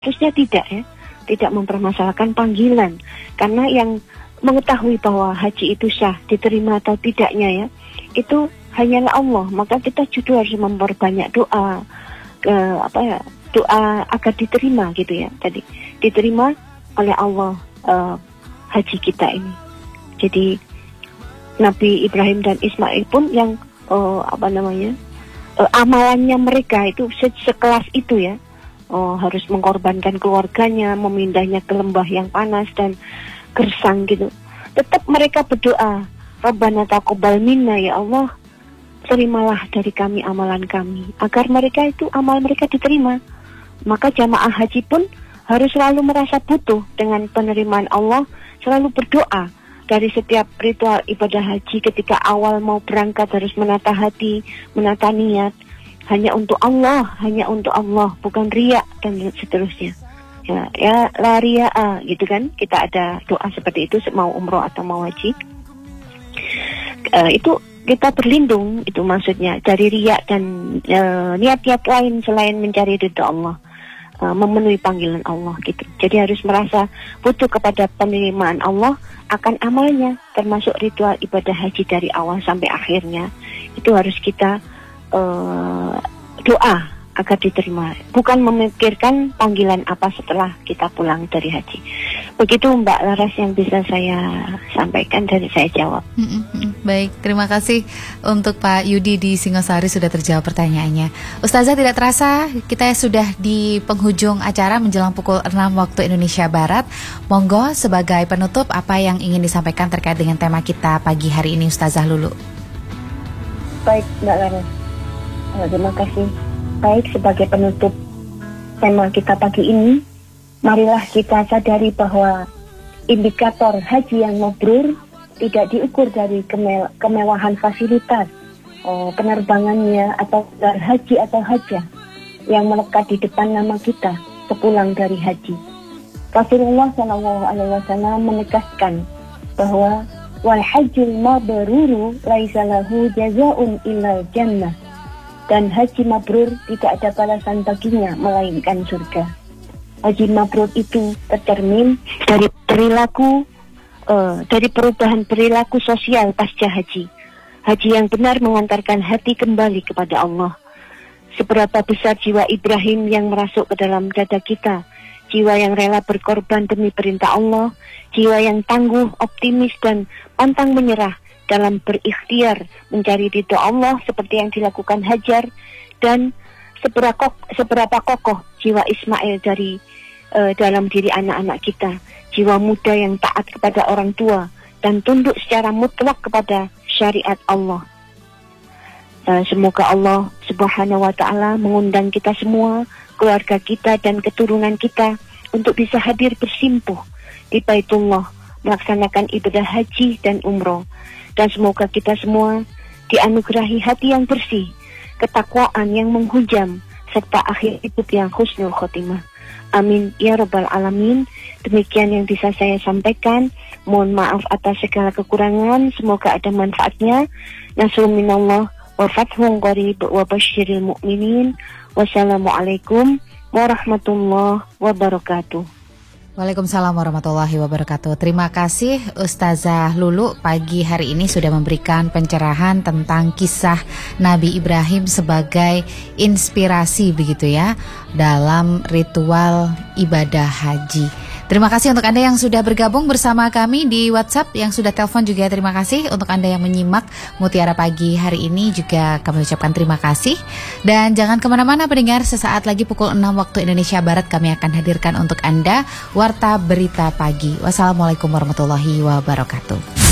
Harusnya tidak ya, tidak mempermasalahkan panggilan. Karena yang mengetahui bahwa haji itu sah, diterima atau tidaknya ya, itu hanyalah Allah. Maka kita juga harus memperbanyak doa, doa agar diterima gitu ya. Tadi diterima oleh Allah haji kita ini. Jadi Nabi Ibrahim dan Ismail pun yang amalannya mereka itu sekelas itu ya. Harus mengorbankan keluarganya, memindahnya ke lembah yang panas dan gersang gitu. Tetap mereka berdoa, Rabbana taqabbal minna, ya Allah, terimalah dari kami amalan kami, agar mereka itu amal mereka diterima. Maka jamaah haji pun harus selalu merasa butuh dengan penerimaan Allah, selalu berdoa. Dari setiap ritual ibadah haji ketika awal mau berangkat harus menata hati, menata niat. Hanya untuk Allah, bukan riya dan seterusnya. Ya la riya gitu kan. Kita ada doa seperti itu mau umroh atau mau haji. Itu kita berlindung, itu maksudnya dari riya dan niat-niat lain selain mencari ridha Allah, memenuhi panggilan Allah gitu. Jadi harus merasa butuh kepada penerimaan Allah akan amalnya, termasuk ritual ibadah haji dari awal sampai akhirnya. Itu harus kita doa agar diterima, bukan memikirkan panggilan apa setelah kita pulang dari haji. Begitu Mbak Laras yang bisa saya sampaikan dan saya jawab. Baik, terima kasih untuk Pak Yudi di Singosari sudah terjawab pertanyaannya. Ustazah, tidak terasa kita sudah di penghujung acara menjelang pukul 6 waktu Indonesia Barat. Monggo sebagai penutup apa yang ingin disampaikan terkait dengan tema kita pagi hari ini, Ustazah Lulu. Baik Mbak Laras, terima kasih. Baik, sebagai penutup tema kita pagi ini, marilah kita sadari bahwa indikator haji yang mabrur tidak diukur dari kemewahan fasilitas, penerbangannya atau haji atau hajah yang melekat di depan nama kita sepulang dari haji. Rasulullah SAW menegaskan bahwa wal hajjul mabruru laisa lahu jazaa'un illal jannah. Dan haji mabrur tidak ada balasan baginya melainkan surga. Haji mabrur itu tercermin dari perilaku, dari perubahan perilaku sosial pasca haji. Haji yang benar mengantarkan hati kembali kepada Allah. Seberapa besar jiwa Ibrahim yang merasuk ke dalam dada kita, jiwa yang rela berkorban demi perintah Allah, jiwa yang tangguh, optimis dan pantang menyerah dalam berikhtiar mencari ridho Allah seperti yang dilakukan Hajar, dan seberapa kokoh jiwa Ismail dalam diri anak-anak kita, jiwa muda yang taat kepada orang tua dan tunduk secara mutlak kepada syariat Allah. Semoga Allah Subhanahu wa Ta'ala mengundang kita semua, keluarga kita dan keturunan kita untuk bisa hadir bersimpuh di Baitullah melaksanakan ibadah haji dan umroh. Dan semoga kita semua dianugerahi hati yang bersih, ketakwaan yang menghujam, serta akhir hidup yang husnul khotimah. Amin ya rabbal alamin. Demikian yang bisa saya sampaikan. Mohon maaf atas segala kekurangan. Semoga ada manfaatnya. Nasrun minallah wa fathun qarib wa basyiril mu'minin. Wassalamualaikum warahmatullahi wabarakatuh. Waalaikumsalam warahmatullahi wabarakatuh. Terima kasih Ustazah Lulu pagi hari ini sudah memberikan pencerahan tentang kisah Nabi Ibrahim sebagai inspirasi begitu ya dalam ritual ibadah haji. Terima kasih untuk Anda yang sudah bergabung bersama kami di WhatsApp, yang sudah telepon juga terima kasih. Untuk Anda yang menyimak Mutiara Pagi hari ini juga kami ucapkan terima kasih. Dan jangan kemana-mana pendengar, sesaat lagi pukul 6 waktu Indonesia Barat kami akan hadirkan untuk Anda Warta Berita Pagi. Wassalamualaikum warahmatullahi wabarakatuh.